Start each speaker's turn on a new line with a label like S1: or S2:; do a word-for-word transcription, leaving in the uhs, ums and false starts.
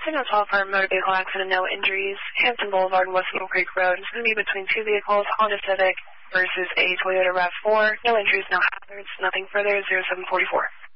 S1: Signal twelve for motor vehicle accident, no injuries. Hampton Boulevard and West Mill Creek Road. It's going to be between two vehicles, Honda Civic versus a Toyota RAV four. No injuries, no hazards, nothing further, zero seven forty-four.